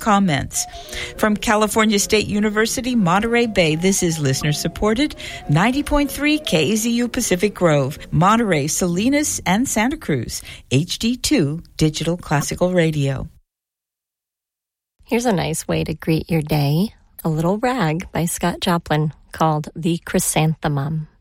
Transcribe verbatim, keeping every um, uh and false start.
comments. From California State University, Monterey Bay, this is listener-supported ninety point three K A Z U Pacific Grove, Monterey, Salinas, and Santa Cruz, H D two Digital Classical Radio. Here's a nice way to greet your day. A little rag by Scott Joplin called The Chrysanthemum.